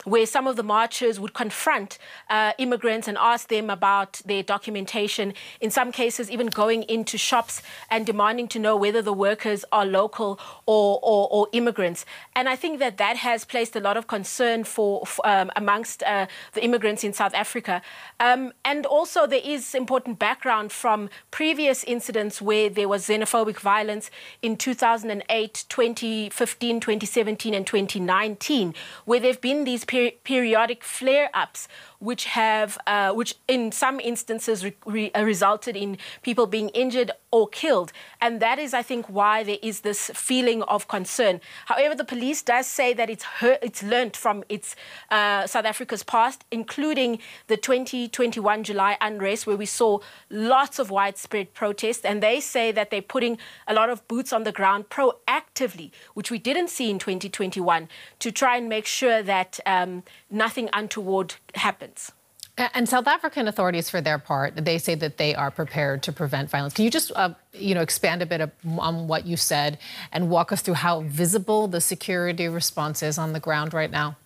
where some of the marchers would confront immigrants and ask them about their documentation, in some cases even going into shops and demanding to know whether the workers are local or immigrants. And I think that that has placed a lot of concern amongst the immigrants in South Africa. And also there is important background from previous incidents where there was xenophobic violence in 2008, 2015, 2017 and 2019, where there have been these periodic flare-ups which in some instances resulted in people being injured or killed. And that is, I think, why there is this feeling of concern. However, the police does say that it's learned from its South Africa's past, including the 2021 July unrest, where we saw lots of widespread protests. And they say that they're putting a lot of boots on the ground proactively, which we didn't see in 2021, to try and make sure that nothing untoward happens. And South African authorities, for their part, they say that they are prepared to prevent violence. Can you just, expand a bit on what you said and walk us through how visible the security response is on the ground right now?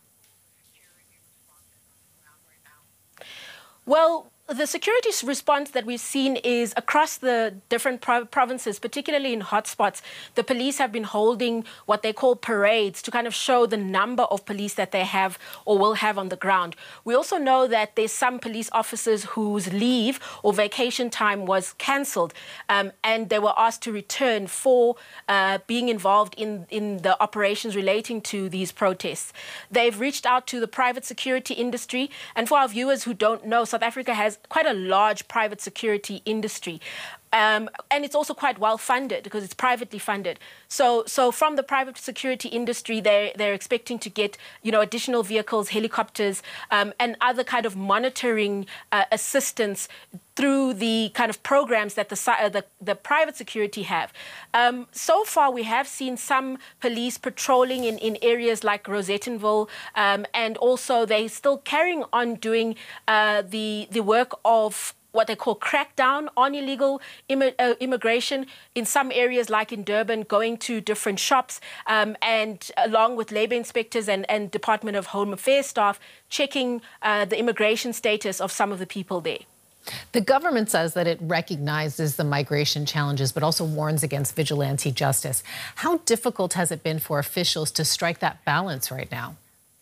Well, the security response that we've seen is across the different provinces, particularly in hotspots. The police have been holding what they call parades to kind of show the number of police that they have or will have on the ground. We also know that there's some police officers whose leave or vacation time was cancelled, and they were asked to return for being involved in the operations relating to these protests. They've reached out to the private security industry. And for our viewers who don't know, South Africa has quite a large private security industry. And it's also quite well funded because it's privately funded. So from the private security industry, they're expecting to get, additional vehicles, helicopters, and other kind of monitoring assistance through the kind of programs that the private security have. So far, we have seen some police patrolling in areas like Rosettenville, and also they're still carrying on doing the work of what they call crackdown on illegal immigration in some areas, like in Durban, going to different shops, and along with labour inspectors and Department of Home Affairs staff, checking the immigration status of some of the people there. The government says that it recognizes the migration challenges, but also warns against vigilante justice. How difficult has it been for officials to strike that balance right now?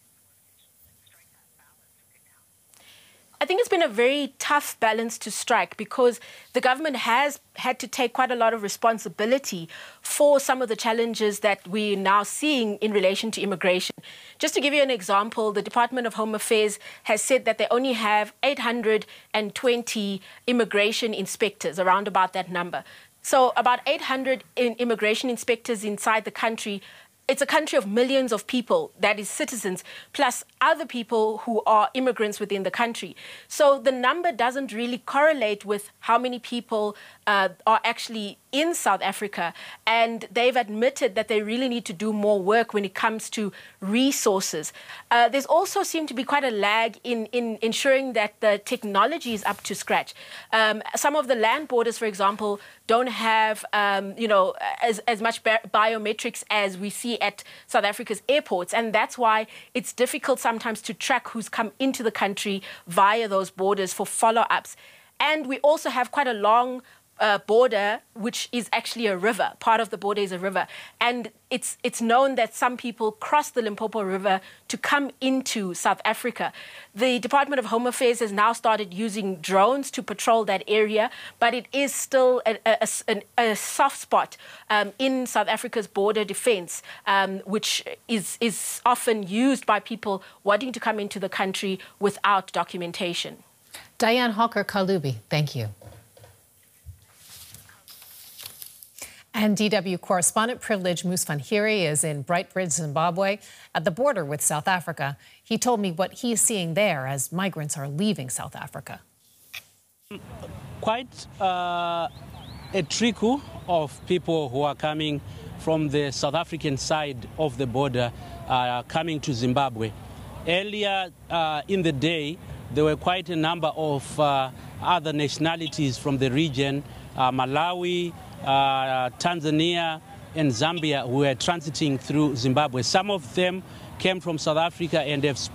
I think it's been a very tough balance to strike because the government has had to take quite a lot of responsibility for some of the challenges that we're now seeing in relation to immigration. Just to give you an example, the Department of Home Affairs has said that they only have 820 immigration inspectors, around about that number. So about 800 immigration inspectors inside the country. It's a country of millions of people, that is citizens, plus other people who are immigrants within the country. So the number doesn't really correlate with how many people are actually in South Africa. And they've admitted that they really need to do more work when it comes to resources. There's also seemed to be quite a lag in ensuring that the technology is up to scratch. Some of the land borders, for example, don't have, as much biometrics as we see at South Africa's airports. And that's why it's difficult sometimes to track who's come into the country via those borders for follow-ups. And we also have quite a long border, which is actually a river. Part of the border is a river. And it's known that some people cross the Limpopo River to come into South Africa. The Department of Home Affairs has now started using drones to patrol that area, but it is still a soft spot in South Africa's border defense, which is often used by people wanting to come into the country without documentation. Diane Hawker-Kalubi, thank you. And DW correspondent Privilege Musvanhiri is in Beitbridge, Zimbabwe, at the border with South Africa. He told me what he's seeing there as migrants are leaving South Africa. Quite a trickle of people who are coming from the South African side of the border coming to Zimbabwe. Earlier in the day, there were quite a number of other nationalities from the region, Malawi, Tanzania and Zambia, who were transiting through Zimbabwe. Some of them came from South Africa and have